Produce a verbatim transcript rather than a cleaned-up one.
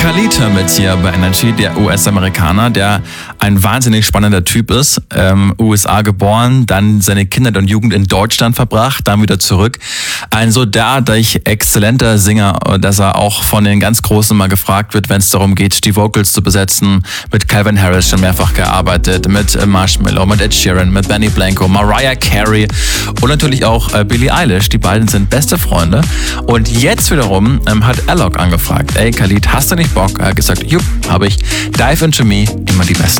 Khalid mit hier bei Energy, der U S-Amerikaner, der ein wahnsinnig spannender Typ ist. Ähm, U S A geboren, dann seine Kindheit und Jugend in Deutschland verbracht, dann wieder zurück. Ein so derartig exzellenter Sänger, dass er auch von den ganz Großen mal gefragt wird, wenn es darum geht, die Vocals zu besetzen. Mit Calvin Harris schon mehrfach gearbeitet, mit Marshmello, mit Ed Sheeran, mit Benny Blanco, Mariah Carey und natürlich auch äh, Billie Eilish. Die beiden sind beste Freunde. Und jetzt wiederum ähm, hat Alok angefragt, ey Khalid, hast du nicht Bock? Er hat gesagt, jupp, habe ich. Dive into me, immer die Besten.